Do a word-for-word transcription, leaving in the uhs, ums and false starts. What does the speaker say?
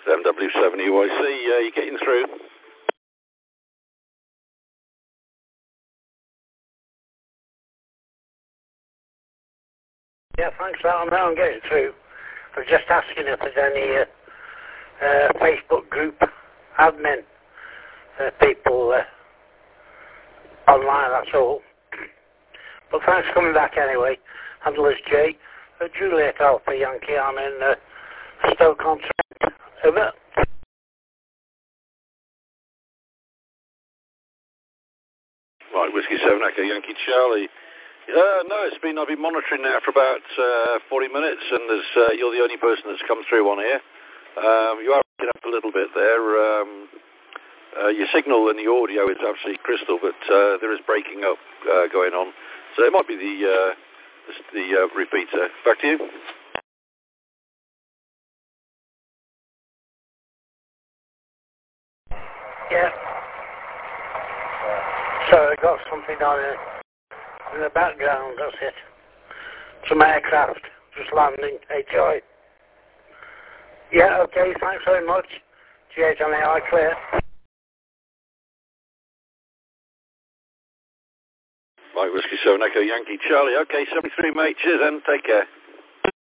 M W seven E Y C, uh, you're getting through. Yeah, thanks for that. I'm now getting through. I was just asking if there's any uh, uh, Facebook group admin uh, people uh, online, that's all. But thanks for coming back anyway. Handlers J. Uh, Juliet Alpha Yankee, I'm in uh, Stoke-on-Trent. Over. Right, Whiskey seven Echo Yankee Charlie. Uh, no, it's been, I've been monitoring now for about uh, forty minutes, and there's, uh, you're the only person that's come through on here. Um, you are picking up a little bit there. Um, uh, your signal and the audio is absolutely crystal, but uh, there is breaking up uh, going on. So it might be the, uh, the, the uh, repeater. Back to you. Yeah. So I got something on it in the background, that's it. Some aircraft just landing, H I. Yeah, okay, thanks very much. G H on the eye clear. Right, Whiskey seven Echo Yankee Charlie. Okay, seventy-three, mate. Cheers then. Take care.